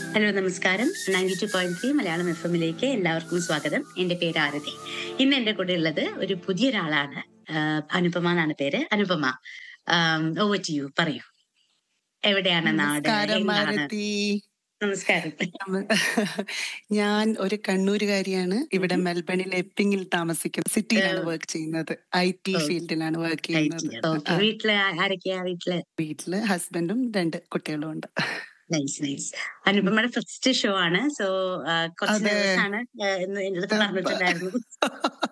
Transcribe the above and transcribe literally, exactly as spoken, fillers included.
Hello നമസ്കാരം. Ninety two point three Malayalam F എമ്മിലേക്ക് എല്ലാവർക്കും സ്വാഗതം. എന്റെ പേര് ആരതി. ഇന്ന് എന്റെ കൂടെ ഉള്ളത് ഒരു പുതിയൊരാളാണ്. ആഹ് അനുപമ എന്നാണ് പേര്. Anupama, over to you. പറയൂ, എവിടെയാണ് നാട്, നമസ്കാരം എന്താണ്? ഭാരതി. നമസ്കാരം. നമ്മ- ഞാൻ ഒരു കണ്ണൂരുകാരിയാണ്. ഇവിടെ ഉം. മെൽബണിൽ എപ്പിങ്ങിൽ താമസിക്കും. സിറ്റിയിലാണ് ഏഹ്, വർക്ക് ചെയ്യുന്നത്. ഐ ടി ഓ, ഫീൽഡിലാണ് വർക്ക് ചെയ്യുന്നത്. ഓക്കെ. ആ, വീട്ടില് ആ- ആരൊക്കെയാ വീട്ടില്? വീട്ടില് ഹസ്ബൻഡും രണ്ട് കുട്ടികളും ഉണ്ട്. Nice nice. അനുപമയുടെ ഫസ്റ്റ് ഷോ ആണ്. സോ കുറച്ച് അതെ. നെർവസ് ആണ്, ഏഹ്, എന്ന് എന്റെ അടുത്ത് പറഞ്ഞിട്ടുണ്ടായിരുന്നു.